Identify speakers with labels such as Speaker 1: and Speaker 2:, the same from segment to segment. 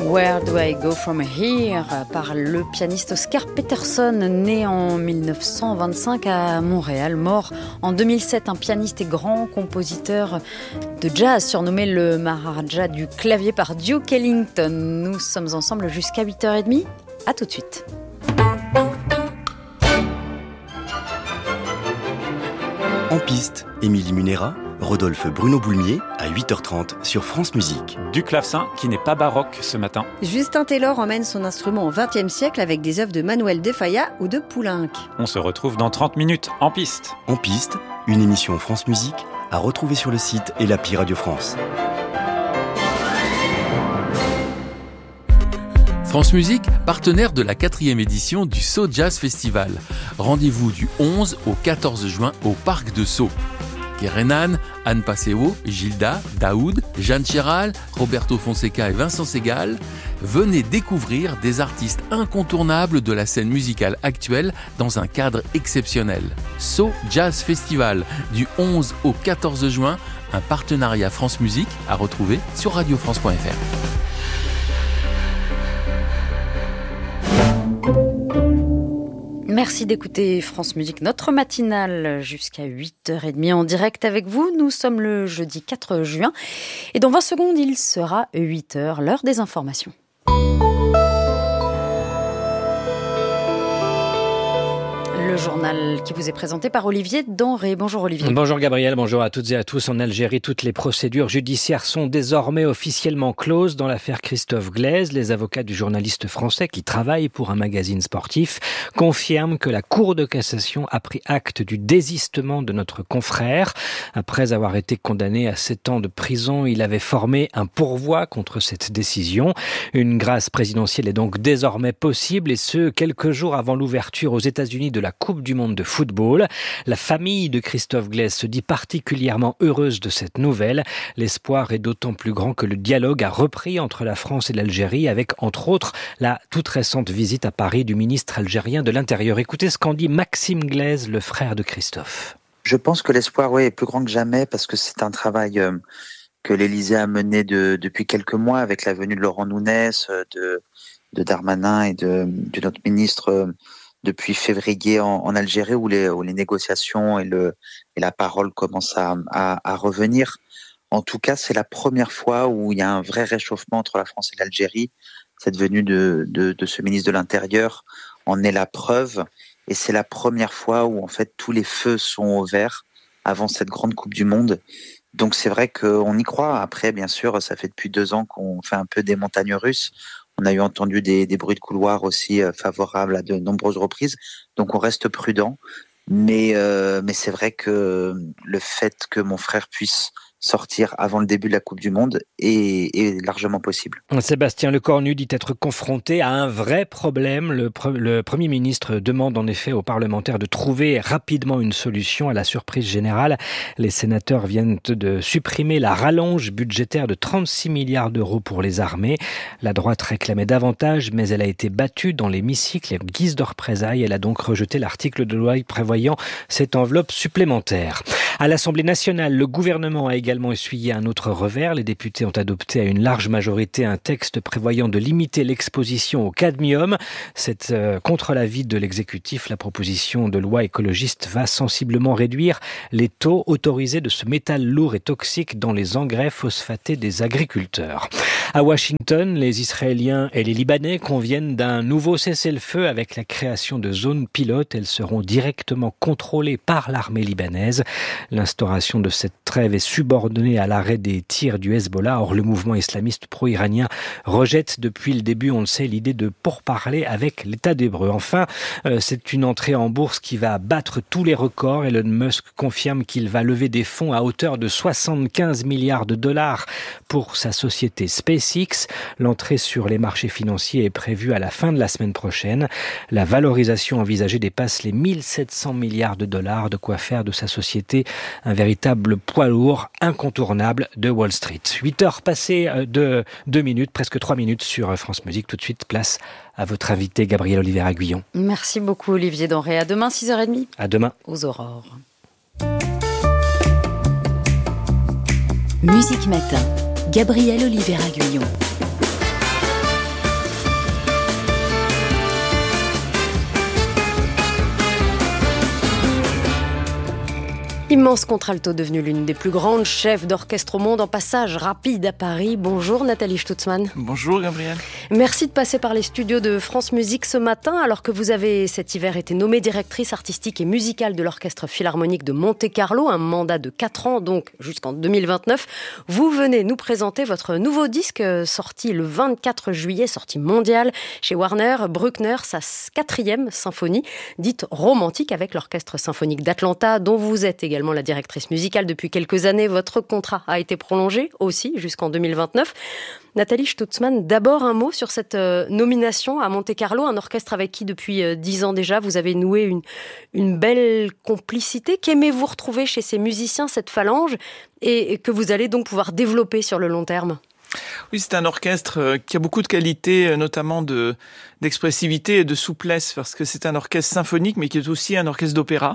Speaker 1: Where Do I Go From Here par le pianiste Oscar Peterson, né en 1925 à Montréal, mort en 2007, un pianiste et grand compositeur de jazz surnommé le Maharaja du clavier par Duke Ellington. Nous sommes ensemble jusqu'à 8h30. À tout de suite.
Speaker 2: En piste, Émilie Munera, Rodolphe Bruno Boulmier à 8h30 sur France Musique.
Speaker 3: Du clavecin qui n'est pas baroque ce matin.
Speaker 4: Justin Taylor emmène son instrument au XXe siècle avec des œuvres de Manuel de Falla ou de Poulenc.
Speaker 3: On se retrouve dans 30 minutes en piste.
Speaker 2: En piste, une émission France Musique à retrouver sur le site et l'appli Radio France.
Speaker 5: France Musique, partenaire de la 4e édition du Sceaux Jazz Festival. Rendez-vous du 11 au 14 juin au Parc de Sceaux. Kerenan, Anne Passeo, Gilda, Daoud, Jeanne Chéral, Roberto Fonseca et Vincent Segal. Venez découvrir des artistes incontournables de la scène musicale actuelle dans un cadre exceptionnel. Sceaux Jazz Festival, du 11 au 14 juin, un partenariat France Musique à retrouver sur radiofrance.fr.
Speaker 1: Merci d'écouter France Musique, notre matinale jusqu'à 8h30 en direct avec vous. Nous sommes le jeudi 4 juin et dans 20 secondes, il sera 8h, l'heure des informations. Le journal qui vous est présenté par Olivier Denré. Bonjour Olivier.
Speaker 6: Bonjour Gabriel, bonjour à toutes et à tous. En Algérie, toutes les procédures judiciaires sont désormais officiellement closes dans l'affaire Christophe Glaise. Les avocats du journaliste français qui travaille pour un magazine sportif confirment que la Cour de cassation a pris acte du désistement de notre confrère. Après avoir été condamné à 7 ans de prison, il avait formé un pourvoi contre cette décision. Une grâce présidentielle est donc désormais possible et ce, quelques jours avant l'ouverture aux États-Unis de la Coupe du monde de football. La famille de Christophe Glaise se dit particulièrement heureuse de cette nouvelle. L'espoir est d'autant plus grand que le dialogue a repris entre la France et l'Algérie avec, entre autres, la toute récente visite à Paris du ministre algérien de l'Intérieur. Écoutez ce qu'en dit Maxime Glaise, le frère de Christophe.
Speaker 7: Je pense que l'espoir est plus grand que jamais parce que c'est un travail que l'Élysée a mené depuis quelques mois avec la venue de Laurent Nunez, de Darmanin et de notre ministre depuis février en Algérie où les négociations et la parole commencent à revenir. En tout cas, c'est la première fois où il y a un vrai réchauffement entre la France et l'Algérie. Cette venue de ce ministre de l'Intérieur en est la preuve. Et c'est la première fois où, en fait, tous les feux sont au vert avant cette grande Coupe du Monde. Donc, c'est vrai qu'on y croit. Après, bien sûr, ça fait depuis 2 ans qu'on fait un peu des montagnes russes. On a eu entendu des bruits de couloir aussi favorables à de nombreuses reprises. Donc, on reste prudent. Mais c'est vrai que le fait que mon frère puisse sortir avant le début de la Coupe du Monde est largement possible.
Speaker 6: Sébastien Lecornu dit être confronté à un vrai problème. Le Premier ministre demande en effet aux parlementaires de trouver rapidement une solution. À la surprise générale, les sénateurs viennent de supprimer la rallonge budgétaire de 36 milliards d'euros pour les armées. La droite réclamait davantage, mais elle a été battue dans l'hémicycle et en guise de représailles. Elle a donc rejeté l'article de loi prévoyant cette enveloppe supplémentaire. À l'Assemblée nationale, le gouvernement a également essuyé un autre revers. Les députés ont adopté à une large majorité un texte prévoyant de limiter l'exposition au cadmium. C'est contre l'avis de l'exécutif. La proposition de loi écologiste va sensiblement réduire les taux autorisés de ce métal lourd et toxique dans les engrais phosphatés des agriculteurs. À Washington, les Israéliens et les Libanais conviennent d'un nouveau cessez-le-feu avec la création de zones pilotes. Elles seront directement contrôlées par l'armée libanaise. L'instauration de cette trêve est subordonnée à l'arrêt des tirs du Hezbollah. Or, le mouvement islamiste pro-iranien rejette depuis le début, on le sait, l'idée de pourparler avec l'État d'Hébreu. Enfin, c'est une entrée en bourse qui va battre tous les records. Elon Musk confirme qu'il va lever des fonds à hauteur de 75 milliards de dollars pour sa société SpaceX. L'entrée sur les marchés financiers est prévue à la fin de la semaine prochaine. La valorisation envisagée dépasse les 1700 milliards de dollars, de quoi faire de sa société un véritable poids lourd incontournable de Wall Street. 8 heures passées de 2 minutes, presque 3 minutes sur France Musique. Tout de suite, place à votre invité Gabriel Oliver-Aguillon.
Speaker 1: Merci beaucoup Olivier Denré. À demain 6h30.
Speaker 6: À demain.
Speaker 1: Aux aurores.
Speaker 8: Musique Matin, Gabriel Oliver-Aguillon. Immense contralto devenue l'une des plus grandes chefs d'orchestre au monde en passage rapide à Paris. Bonjour Nathalie Stutzmann.
Speaker 9: Bonjour Gabriel.
Speaker 8: Merci de passer par les studios de France Musique ce matin alors que vous avez cet hiver été nommée directrice artistique et musicale de l'Orchestre Philharmonique de Monte-Carlo, un mandat de 4 ans donc jusqu'en 2029. Vous venez nous présenter votre nouveau disque sorti le 24 juillet, sortie mondiale chez Warner, Bruckner, sa 4e symphonie dite romantique avec l'Orchestre Symphonique d'Atlanta dont vous êtes également la directrice musicale depuis quelques années. Votre contrat a été prolongé aussi jusqu'en 2029. Nathalie Stutzmann, d'abord un mot sur cette nomination à Monte-Carlo, un orchestre avec qui depuis 10 ans déjà vous avez noué une belle complicité. Qu'aimez-vous retrouver chez ces musiciens, cette phalange, et que vous allez donc pouvoir développer sur le long terme ?
Speaker 9: Oui, c'est un orchestre qui a beaucoup de qualités, notamment d'expressivité et de souplesse, parce que c'est un orchestre symphonique, mais qui est aussi un orchestre d'opéra,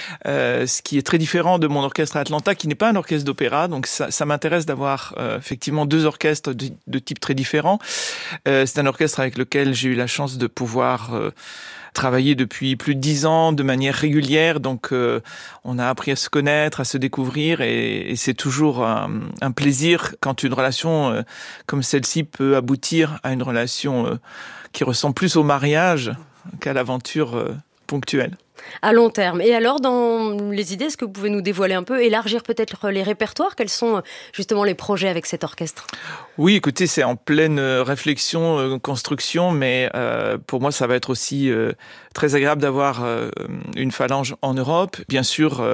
Speaker 9: ce qui est très différent de mon orchestre à Atlanta, qui n'est pas un orchestre d'opéra. Donc ça m'intéresse d'avoir effectivement deux orchestres de types très différents. C'est un orchestre avec lequel j'ai eu la chance de pouvoir travaillé depuis plus de 10 ans de manière régulière, donc on a appris à se connaître, à se découvrir, et c'est toujours un plaisir quand une relation comme celle-ci peut aboutir à une relation qui ressemble plus au mariage qu'à l'aventure ponctuelle.
Speaker 8: À long terme. Et alors, dans les idées, est-ce que vous pouvez nous dévoiler un peu, élargir peut-être les répertoires ? Quels sont justement les projets avec cet orchestre ?
Speaker 9: Oui, écoutez, c'est en pleine réflexion, construction, mais pour moi, ça va être aussi très agréable d'avoir une phalange en Europe. Bien sûr,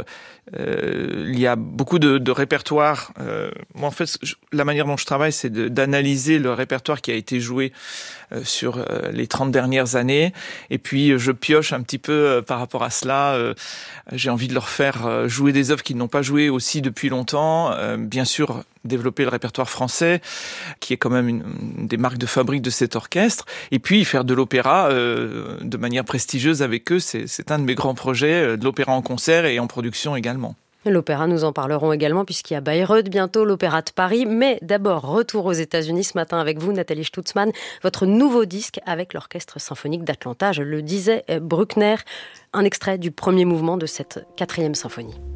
Speaker 9: il y a beaucoup de répertoires. Moi, en fait, la manière dont je travaille, c'est d'analyser le répertoire qui a été joué sur les 30 dernières années. Et puis, je pioche un petit peu par rapport à cela. J'ai envie de leur faire jouer des œuvres qu'ils n'ont pas jouées aussi depuis longtemps. Bien sûr, développer le répertoire français, qui est quand même une des marques de fabrique de cet orchestre. Et puis, faire de l'opéra de manière prestigieuse avec eux. C'est un de mes grands projets, de l'opéra en concert et en production également.
Speaker 8: L'opéra, nous en parlerons également puisqu'il y a Bayreuth bientôt, l'Opéra de Paris. Mais d'abord, retour aux États-Unis ce matin avec vous, Nathalie Stutzmann. Votre nouveau disque avec l'Orchestre Symphonique d'Atlanta, je le disais, Bruckner, un extrait du premier mouvement de cette 4e symphonie.